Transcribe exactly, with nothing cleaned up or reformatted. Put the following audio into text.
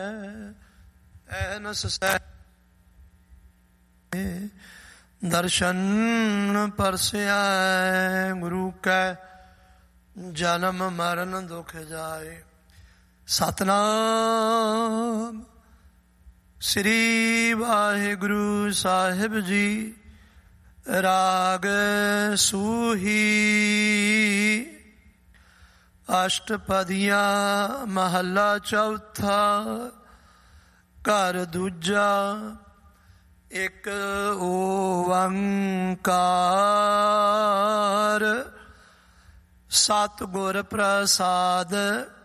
Ann's ਸਹਿ ਦਰਸ਼ਨ ਪਰਸਿਆ ਗੁਰੂ ਕੈ ਜਨਮ ਮਰਨ ਦੁਖ ਜਾਏ। ਸਤਨਾਮ ਸ੍ਰੀ ਵਾਹਿਗੁਰੂ ਸਾਹਿਬ ਜੀ। ਰਾਗ ਸੂਹੀ ਅਸ਼ਟਪਦੀਆਂ ਮਹੱਲਾ ਚੌਥਾ। ਘਰ ਦੂਜਾ ਇੱਕ ਓੰਕਾਰ। ਸਤਿਗੁਰ ਪ੍ਰਸਾਦਿ